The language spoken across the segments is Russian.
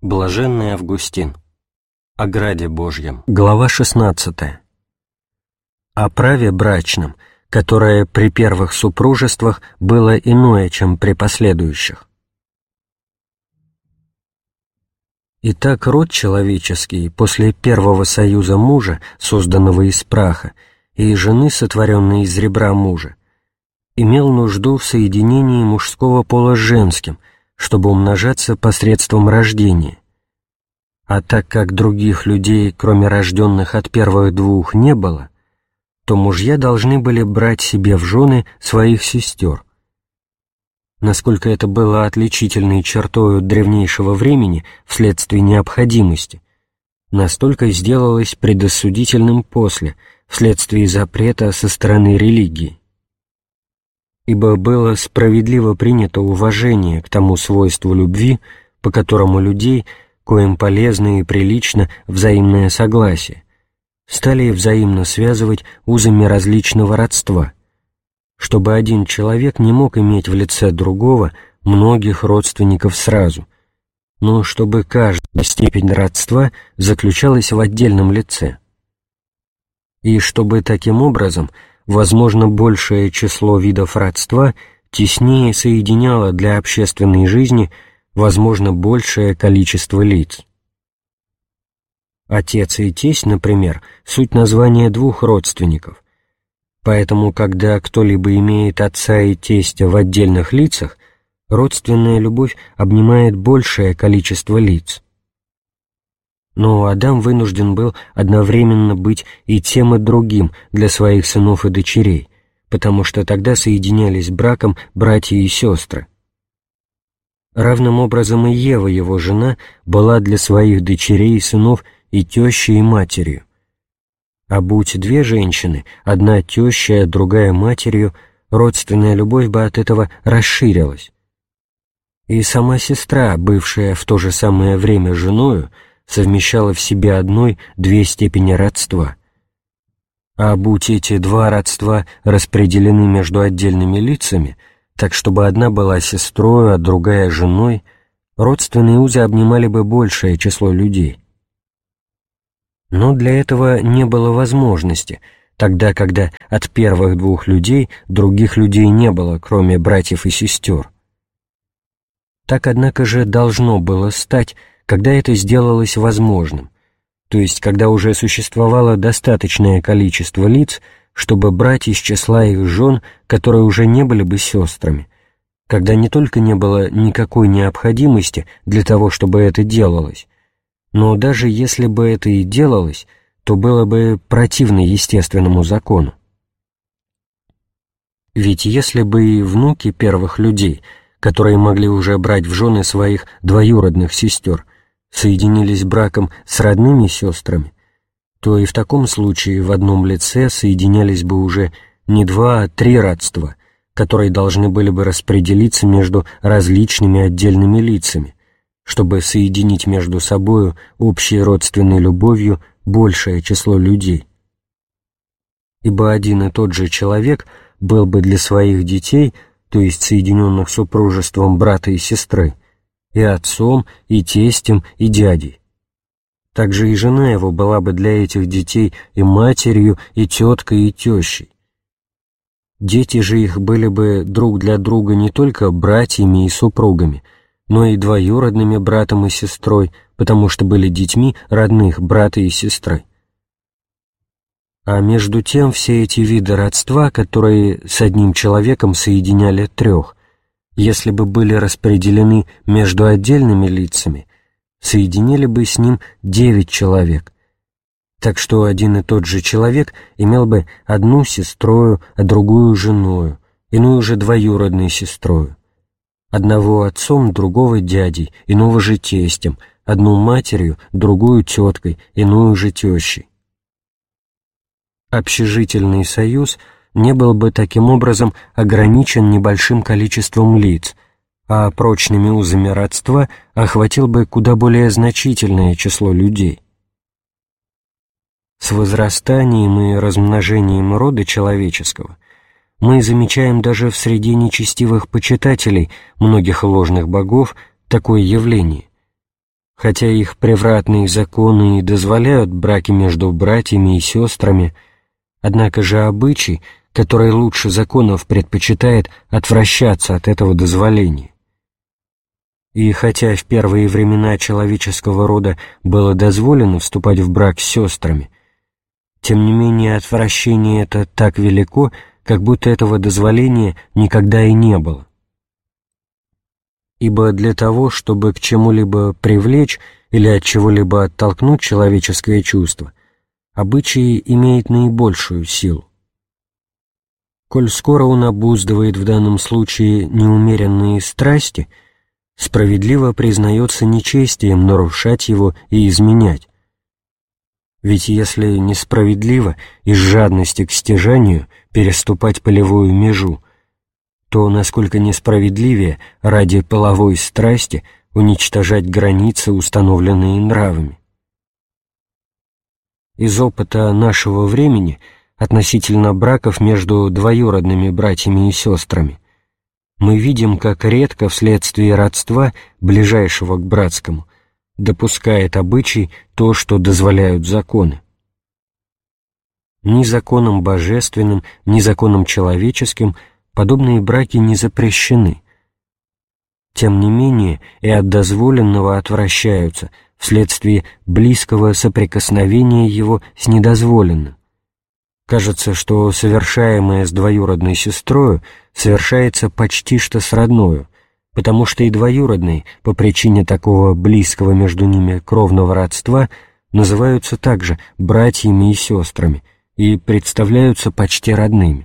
Блаженный Августин. О граде Божьем. Глава 16. О праве брачном, которое при первых супружествах было иное, чем при последующих. Итак, род человеческий после первого союза мужа, созданного из праха, и жены, сотворенной из ребра мужа, имел нужду в соединении мужского пола с женским, чтобы умножаться посредством рождения. А так как других людей, кроме рожденных от первых двух, не было, то мужья должны были брать себе в жены своих сестер. Насколько это было отличительной чертою древнейшего времени вследствие необходимости, настолько сделалось предосудительным после, вследствие запрета со стороны религии. Ибо было справедливо принято уважение к тому свойству любви, по которому людей, коим полезно и прилично взаимное согласие, стали взаимно связывать узами различного родства, чтобы один человек не мог иметь в лице другого многих родственников сразу, но чтобы каждая степень родства заключалась в отдельном лице, и чтобы таким образом возможно большее число видов родства теснее соединяло для общественной жизни возможно большее количество лиц. Отец и тесть, например, суть названия двух родственников, поэтому, когда кто-либо имеет отца и тестя в отдельных лицах, родственная любовь обнимает большее количество лиц. Но Адам вынужден был одновременно быть и тем, и другим для своих сынов и дочерей, потому что тогда соединялись браком братья и сестры. Равным образом и Ева, его жена, была для своих дочерей и сынов и тещей, и матерью. А будь две женщины, одна тещей, а другая матерью, родственная любовь бы от этого расширилась. И сама сестра, бывшая в то же самое время женою, совмещала в себе одной две степени родства. А будь эти два родства распределены между отдельными лицами, так чтобы одна была сестрой, а другая женой, родственные узы обнимали бы большее число людей. Но для этого не было возможности, тогда, когда от первых двух людей других людей не было, кроме братьев и сестер. Так, однако же, должно было стать, когда это сделалось возможным, то есть когда уже существовало достаточное количество лиц, чтобы брать из числа их жен, которые уже не были бы сестрами, когда не только не было никакой необходимости для того, чтобы это делалось, но даже если бы это и делалось, то было бы противно естественному закону. Ведь если бы и внуки первых людей, которые могли уже брать в жены своих двоюродных сестер, соединились браком с родными сестрами, то и в таком случае в одном лице соединялись бы уже не два, а три родства, которые должны были бы распределиться между различными отдельными лицами, чтобы соединить между собою общей родственной любовью большее число людей. Ибо один и тот же человек был бы для своих детей, то есть соединенных супружеством брата и сестры, и отцом, и тестем, и дядей. Также и жена его была бы для этих детей и матерью, и теткой, и тещей. Дети же их были бы друг для друга не только братьями и супругами, но и двоюродными братом и сестрой, потому что были детьми родных брата и сестры. А между тем все эти виды родства, которые с одним человеком соединяли трех, если бы были распределены между отдельными лицами, соединили бы с ним 9 человек, так что один и тот же человек имел бы одну сестрою, а другую женою, иную же двоюродной сестрою, одного отцом, другого дядей, иного же тестем, одну матерью, другую теткой, иную же тещей. Общежительный союз не был бы таким образом ограничен небольшим количеством лиц, а прочными узами родства охватил бы куда более значительное число людей. С возрастанием и размножением рода человеческого мы замечаем даже в среде нечестивых почитателей многих ложных богов такое явление. Хотя их превратные законы и дозволяют браки между братьями и сестрами, однако же обычай, который лучше законов предпочитает отвращаться от этого дозволения. И хотя в первые времена человеческого рода было дозволено вступать в брак с сестрами, тем не менее отвращение это так велико, как будто этого дозволения никогда и не было. Ибо для того, чтобы к чему-либо привлечь или от чего-либо оттолкнуть человеческое чувство, обычай имеет наибольшую силу. Коль скоро он обуздывает в данном случае неумеренные страсти, справедливо признается нечестием нарушать его и изменять. Ведь если несправедливо из жадности к стяжанию переступать полевую межу, то насколько несправедливее ради половой страсти уничтожать границы, установленные нравами. Из опыта нашего времени относительно браков между двоюродными братьями и сестрами мы видим, как редко вследствие родства, ближайшего к братскому, допускает обычай то, что дозволяют законы. Ни законом божественным, ни законом человеческим подобные браки не запрещены. Тем не менее и от дозволенного отвращаются вследствие близкого соприкосновения его с недозволенным. Кажется, что совершаемое с двоюродной сестрою совершается почти что с родною, потому что и двоюродные, по причине такого близкого между ними кровного родства, называются также братьями и сестрами и представляются почти родными.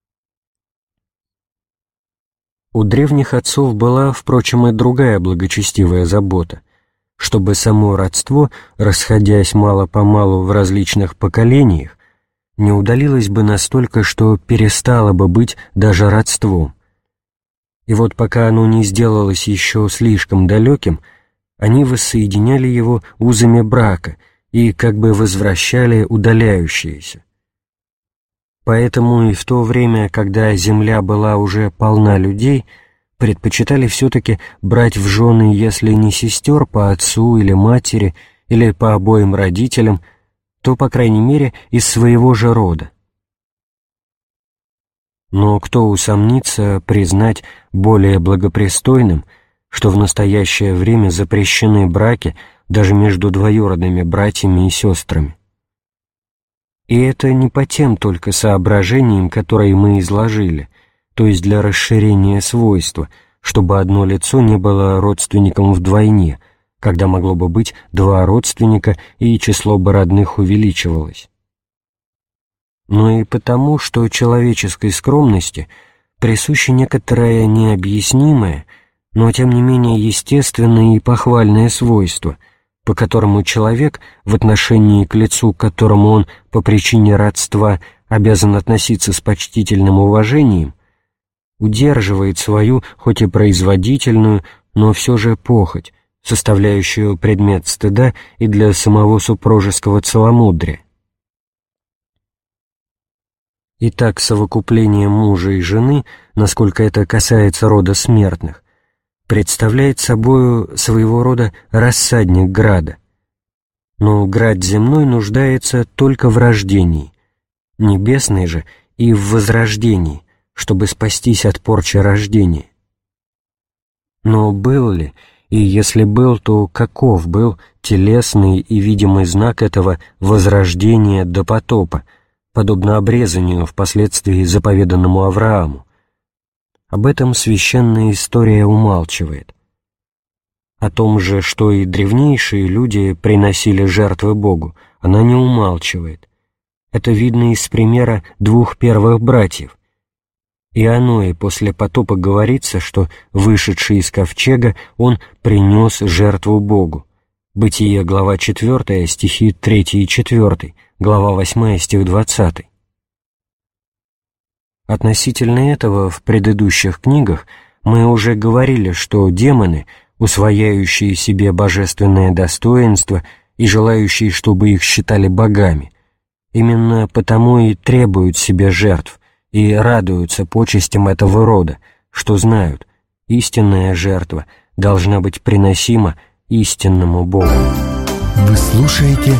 У древних отцов была, впрочем, и другая благочестивая забота, чтобы само родство, расходясь мало-помалу в различных поколениях, не удалилось бы настолько, что перестало бы быть даже родством. И вот пока оно не сделалось еще слишком далеким, они воссоединяли его узами брака и как бы возвращали удаляющиеся. Поэтому и в то время, когда земля была уже полна людей, предпочитали все-таки брать в жены, если не сестер по отцу или матери, или по обоим родителям, то, по крайней мере, из своего же рода. Но кто усомнится признать более благопристойным, что в настоящее время запрещены браки даже между двоюродными братьями и сестрами? И это не по тем только соображениям, которые мы изложили, то есть для расширения свойства, чтобы одно лицо не было родственником вдвойне, когда могло бы быть два родственника и число бы родных увеличивалось. Но и потому, что человеческой скромности присуще некоторое необъяснимое, но тем не менее естественное и похвальное свойство, по которому человек в отношении к лицу, к которому он по причине родства обязан относиться с почтительным уважением, удерживает свою, хоть и производительную, но все же похоть, составляющую предмет стыда и для самого супружеского целомудрия. Итак, совокупление мужа и жены, насколько это касается рода смертных, представляет собою своего рода рассадник града. Но град земной нуждается только в рождении, небесный же и в возрождении, чтобы спастись от порчи рождения. Но был ли, и если был, то каков был телесный и видимый знак этого возрождения до потопа, подобно обрезанию впоследствии заповеданному Аврааму? Об этом священная история умалчивает. О том же, что и древнейшие люди приносили жертвы Богу, она не умалчивает. Это видно из примера двух первых братьев. И оно и после потопа говорится, что, вышедший из ковчега, он принес жертву Богу. Бытие, глава 4, стихи 3 и 4, глава 8, стих 20. Относительно этого в предыдущих книгах мы уже говорили, что демоны, усвояющие себе божественное достоинство и желающие, чтобы их считали богами, именно потому и требуют себе жертв и радуются почестям этого рода, что знают, истинная жертва должна быть приносима истинному Богу. Вы слушаете